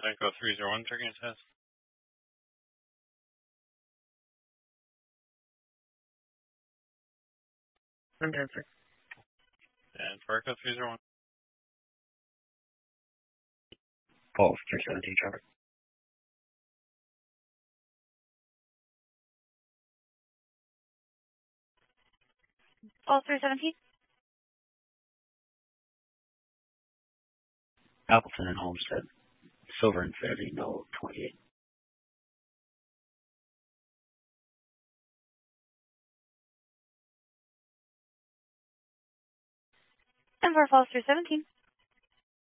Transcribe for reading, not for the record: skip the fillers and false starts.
Echo 301, checking test. Fantastic. And for Echo 301. False 317 traffic. False 317. Appleton and Homestead. Silver Infinity, no 28. And for false 317.